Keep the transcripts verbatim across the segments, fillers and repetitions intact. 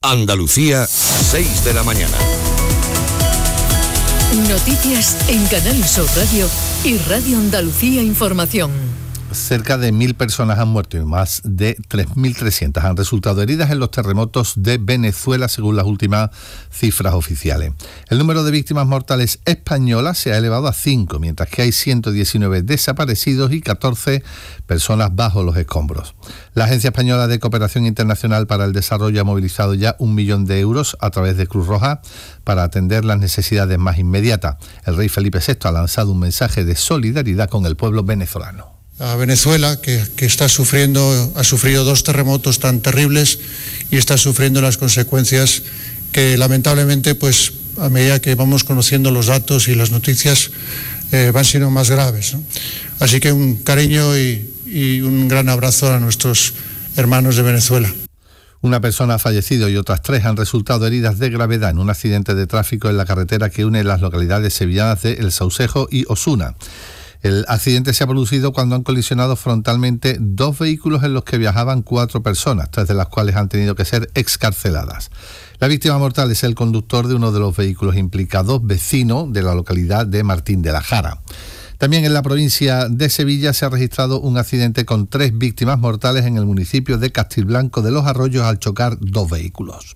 Andalucía, seis de la mañana. Noticias en Canal Sur Radio y Radio Andalucía Información. Cerca de mil personas han muerto y más de tres mil trescientas han resultado heridas en los terremotos de Venezuela, según las últimas cifras oficiales. El número de víctimas mortales españolas se ha elevado a cinco, mientras que hay ciento diecinueve desaparecidos y catorce personas bajo los escombros. La Agencia Española de Cooperación Internacional para el Desarrollo ha movilizado ya un millón de euros a través de Cruz Roja para atender las necesidades más inmediatas. El rey Felipe sexto ha lanzado un mensaje de solidaridad con el pueblo venezolano. A Venezuela, que, que está sufriendo, ha sufrido dos terremotos tan terribles y está sufriendo las consecuencias que lamentablemente, pues a medida que vamos conociendo los datos y las noticias, eh, van siendo más graves, ¿no? Así que un cariño y, y un gran abrazo a nuestros hermanos de Venezuela. Una persona ha fallecido y otras tres han resultado heridas de gravedad en un accidente de tráfico en la carretera que une las localidades sevillanas de El Saucejo y Osuna. El accidente se ha producido cuando han colisionado frontalmente dos vehículos en los que viajaban cuatro personas, tres de las cuales han tenido que ser excarceladas. La víctima mortal es el conductor de uno de los vehículos implicados, vecino de la localidad de Martín de la Jara. También en la provincia de Sevilla se ha registrado un accidente con tres víctimas mortales en el municipio de Castilblanco de los Arroyos al chocar dos vehículos.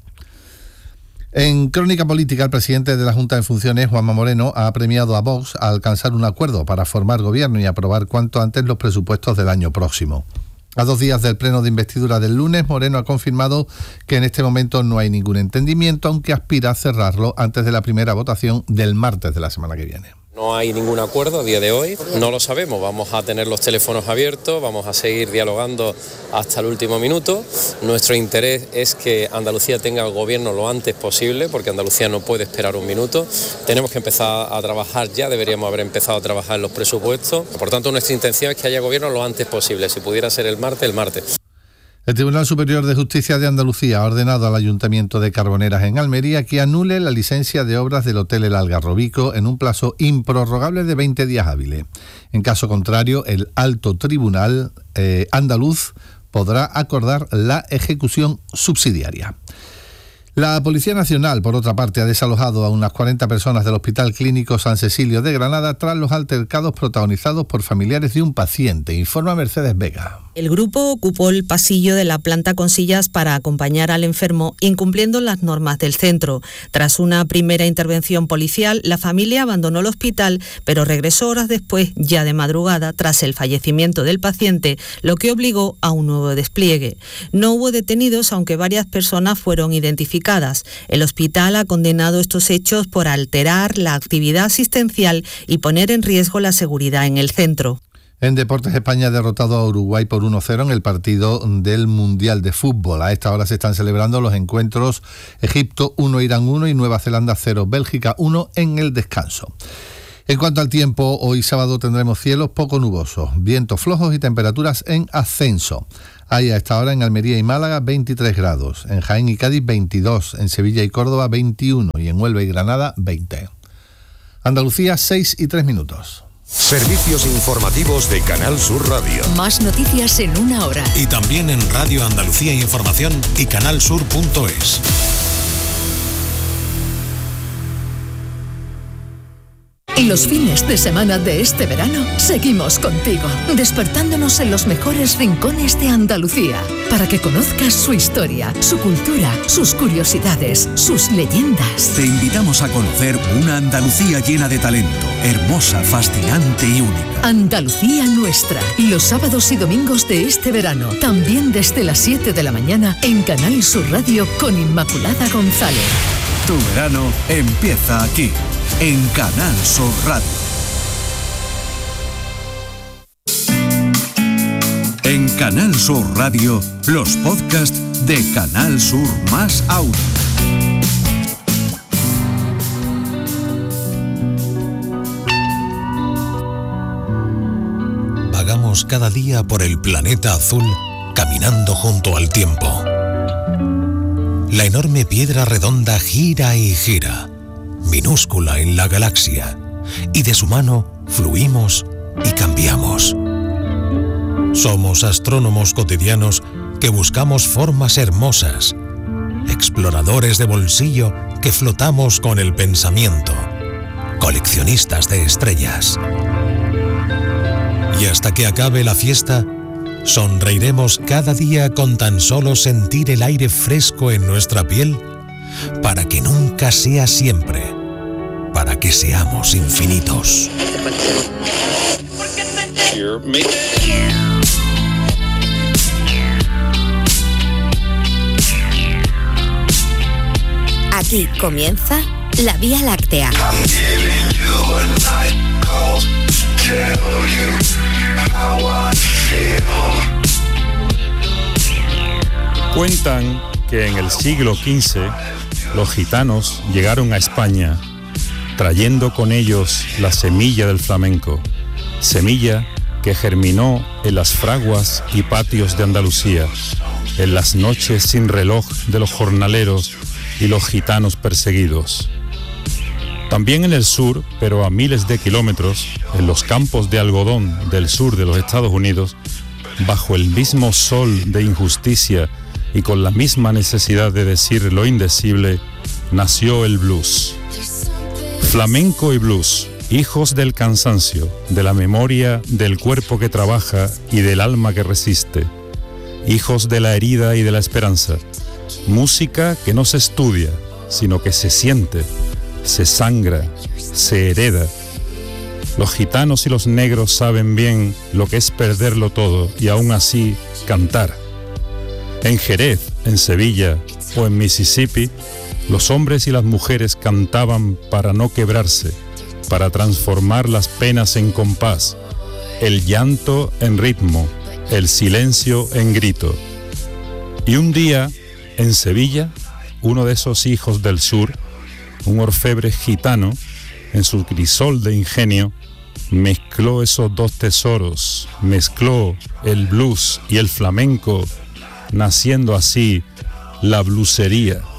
En crónica política, el presidente de la Junta en funciones, Juanma Moreno, ha premiado a Vox a alcanzar un acuerdo para formar gobierno y aprobar cuanto antes los presupuestos del año próximo. A dos días del pleno de investidura del lunes, Moreno ha confirmado que en este momento no hay ningún entendimiento, aunque aspira a cerrarlo antes de la primera votación del martes de la semana que viene. No hay ningún acuerdo a día de hoy, no lo sabemos, vamos a tener los teléfonos abiertos, vamos a seguir dialogando hasta el último minuto. Nuestro interés es que Andalucía tenga el gobierno lo antes posible, porque Andalucía no puede esperar un minuto. Tenemos que empezar a trabajar ya, deberíamos haber empezado a trabajar en los presupuestos. Por tanto, nuestra intención es que haya gobierno lo antes posible, si pudiera ser el martes, el martes. El Tribunal Superior de Justicia de Andalucía ha ordenado al Ayuntamiento de Carboneras en Almería que anule la licencia de obras del Hotel El Algarrobico en un plazo improrrogable de veinte días hábiles. En caso contrario, el Alto Tribunal eh, andaluz podrá acordar la ejecución subsidiaria. La Policía Nacional, por otra parte, ha desalojado a unas cuarenta personas del Hospital Clínico San Cecilio de Granada tras los altercados protagonizados por familiares de un paciente, informa Mercedes Vega. El grupo ocupó el pasillo de la planta con sillas para acompañar al enfermo, incumpliendo las normas del centro. Tras una primera intervención policial, la familia abandonó el hospital, pero regresó horas después, ya de madrugada, tras el fallecimiento del paciente, lo que obligó a un nuevo despliegue. No hubo detenidos, aunque varias personas fueron identificadas. El hospital ha condenado estos hechos por alterar la actividad asistencial y poner en riesgo la seguridad en el centro. En deportes, España ha derrotado a Uruguay por uno cero en el partido del Mundial de Fútbol. A esta hora se están celebrando los encuentros Egipto uno, Irán uno y Nueva Zelanda cero, Bélgica uno en el descanso. En cuanto al tiempo, hoy sábado tendremos cielos poco nubosos, vientos flojos y temperaturas en ascenso. Hay a esta hora en Almería y Málaga veintitrés grados, en Jaén y Cádiz veintidós, en Sevilla y Córdoba veintiuno y en Huelva y Granada veinte. Andalucía, seis y tres minutos. Servicios informativos de Canal Sur Radio. Más noticias en una hora. Y también en Radio Andalucía Información y canalsur punto es. Los fines de semana de este verano seguimos contigo, despertándonos en los mejores rincones de Andalucía, para que conozcas su historia, su cultura, sus curiosidades, sus leyendas. Te invitamos a conocer una Andalucía llena de talento, hermosa, fascinante y única. Andalucía nuestra, los sábados y domingos de este verano, también desde las siete de la mañana en Canal Sur Radio con Inmaculada González. Tu verano empieza aquí, en Canal Sur Radio. En Canal Sur Radio, los podcasts de Canal Sur más Audio. Vagamos cada día por el planeta azul, caminando junto al tiempo. La enorme piedra redonda gira y gira, minúscula en la galaxia, y de su mano fluimos y cambiamos. Somos astrónomos cotidianos que buscamos formas hermosas, exploradores de bolsillo que flotamos con el pensamiento, coleccionistas de estrellas. Y hasta que acabe la fiesta, sonreiremos cada día con tan solo sentir el aire fresco en nuestra piel, para que nunca sea siempre, para que seamos infinitos. Aquí comienza La Vía Láctea. Cuentan que en el siglo quince los gitanos llegaron a España trayendo con ellos la semilla del flamenco, semilla que germinó en las fraguas y patios de Andalucía, en las noches sin reloj de los jornaleros y los gitanos perseguidos. También en el sur, pero a miles de kilómetros, en los campos de algodón del sur de los Estados Unidos, bajo el mismo sol de injusticia y con la misma necesidad de decir lo indecible, nació el blues. Flamenco y blues, hijos del cansancio, de la memoria, del cuerpo que trabaja y del alma que resiste, hijos de la herida y de la esperanza. Música que no se estudia, sino que se siente, se sangra, se hereda. Los gitanos y los negros saben bien lo que es perderlo todo y aún así cantar. En Jerez, en Sevilla o en Mississippi, los hombres y las mujeres cantaban para no quebrarse, para transformar las penas en compás, el llanto en ritmo, el silencio en grito. Y un día, en Sevilla, uno de esos hijos del sur, un orfebre gitano, en su crisol de ingenio, mezcló esos dos tesoros, mezcló el blues y el flamenco, naciendo así la bluesería.